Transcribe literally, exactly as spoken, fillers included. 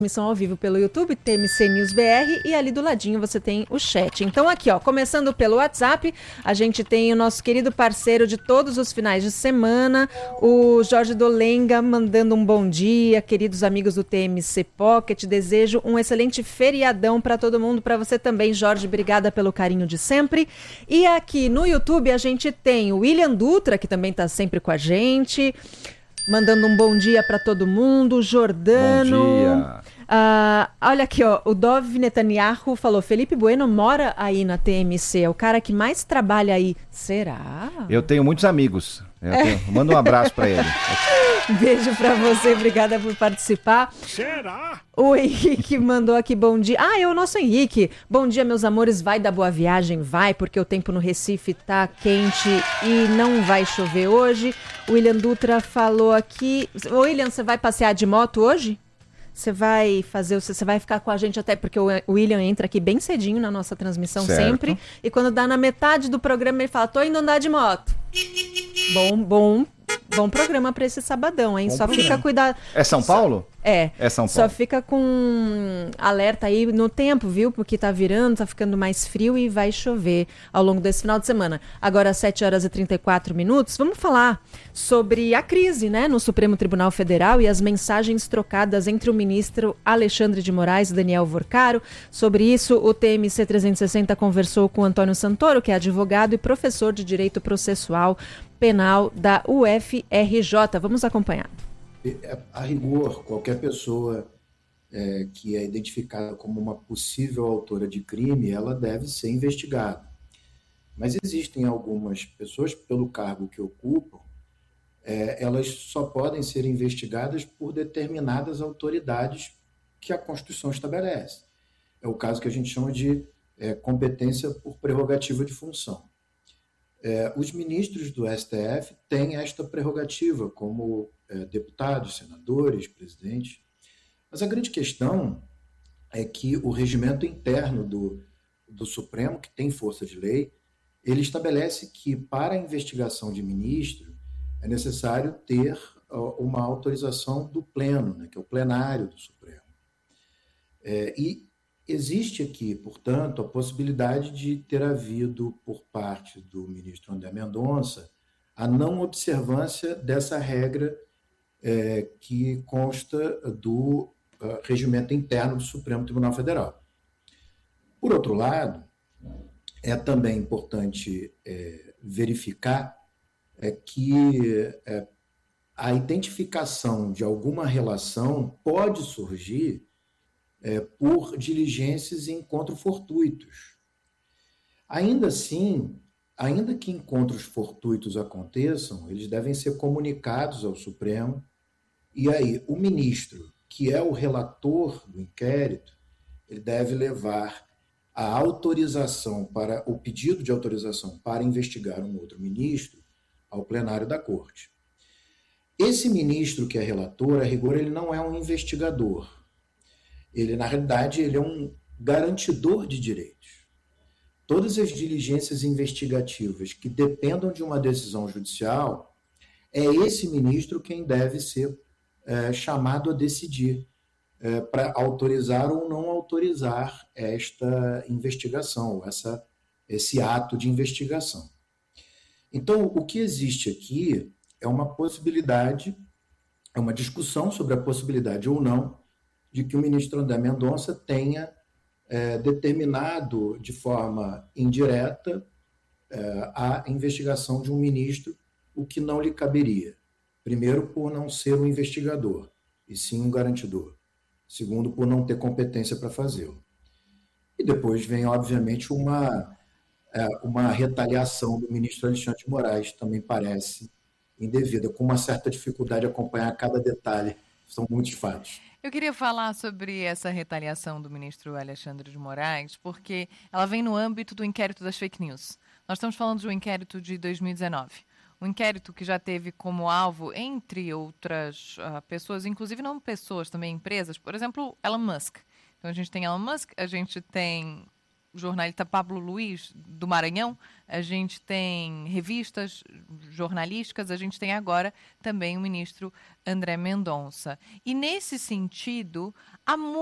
Transmissão ao vivo pelo YouTube, T M C News B R, e ali do ladinho você tem o chat. Então aqui, ó, começando pelo WhatsApp, a gente tem o nosso querido parceiro de todos os finais de semana, o Jorge Dolenga, mandando um bom dia, queridos amigos do T M C Pocket, desejo um excelente feriadão para todo mundo, para você também, Jorge, obrigada pelo carinho de sempre. E aqui no YouTube a gente tem o William Dutra, que também está sempre com a gente, mandando um bom dia para todo mundo, Jordano. Bom dia. Uh, olha aqui, ó, o Dov Netanyahu falou, Felipe Bueno mora aí na T M C, é o cara que mais trabalha aí. Será? Eu tenho muitos amigos. Eu tenho... é. Manda um abraço para ele. Beijo para você, obrigada por participar. Será? O Henrique mandou aqui, bom dia. Ah, é o nosso Henrique. Bom dia, meus amores, vai dar boa viagem? Vai, porque o tempo no Recife tá quente e não vai chover hoje. O William Dutra falou aqui... William, você vai passear de moto hoje? Você vai fazer, você vai ficar com a gente até, porque o William entra aqui bem cedinho na nossa transmissão, certo, sempre. E quando dá na metade do programa, ele fala, tô indo andar de moto. Bom, bom, bom programa pra esse sabadão, hein? Bom Só programa. Fica cuidado. É São Paulo? É. É São Paulo. Só fica com alerta aí no tempo, viu? Porque tá virando, tá ficando mais frio e vai chover ao longo desse final de semana. Agora, às sete horas e trinta e quatro minutos, vamos falar sobre a crise, né, no Supremo Tribunal Federal e as mensagens trocadas entre o ministro Alexandre de Moraes e Daniel Vorcaro. Sobre isso, o T M C trezentos e sessenta conversou com Antônio Santoro, que é advogado e professor de Direito Processual Penal da U F R J. Vamos acompanhar. A rigor, qualquer pessoa é, que é identificada como uma possível autora de crime, ela deve ser investigada. Mas existem algumas pessoas, pelo cargo que ocupam, é, elas só podem ser investigadas por determinadas autoridades que a Constituição estabelece. É o caso que a gente chama de é, competência por prerrogativa de função. É, os ministros do S T F têm esta prerrogativa como é, deputados, senadores, presidentes. Mas a grande questão é que o regimento interno do, do Supremo, que tem força de lei, ele estabelece que para a investigação de ministro é necessário ter ó, uma autorização do pleno, né, que é o plenário do Supremo. É, e existe aqui, portanto, a possibilidade de ter havido, por parte do ministro André Mendonça, a não observância dessa regra é, que consta do uh, regimento interno do Supremo Tribunal Federal. Por outro lado, é também importante é, verificar é, que é, a identificação de alguma relação pode surgir É, por diligências e encontros fortuitos. Ainda assim, ainda que encontros fortuitos aconteçam, eles devem ser comunicados ao Supremo, e aí o ministro, que é o relator do inquérito, ele deve levar a autorização para, o pedido de autorização para investigar um outro ministro ao plenário da Corte. Esse ministro que é relator, a rigor, ele não é um investigador. Ele, na realidade, ele é um garantidor de direitos. Todas as diligências investigativas que dependam de uma decisão judicial, é esse ministro quem deve ser é, chamado a decidir é, para autorizar ou não autorizar esta investigação, essa, esse ato de investigação. Então, o que existe aqui é uma possibilidade, é uma discussão sobre a possibilidade ou não de que o ministro André Mendonça tenha é, determinado de forma indireta é, a investigação de um ministro, o que não lhe caberia. Primeiro, por não ser um investigador, e sim um garantidor. Segundo, por não ter competência para fazê-lo. E depois vem, obviamente, uma, é, uma retaliação do ministro Alexandre de Moraes, também parece indevida, com uma certa dificuldade de acompanhar cada detalhe. São muitos fatos. Eu queria falar sobre essa retaliação do ministro Alexandre de Moraes, porque ela vem no âmbito do inquérito das fake news. Nós estamos falando de um inquérito de dois mil e dezenove. Um inquérito que já teve como alvo, entre outras uh, pessoas, inclusive não pessoas, também empresas, por exemplo, Elon Musk. Então a gente tem Elon Musk, a gente tem jornalista Pablo Luiz, do Maranhão, a gente tem revistas jornalísticas, a gente tem agora também o ministro André Mendonça. E, nesse sentido, há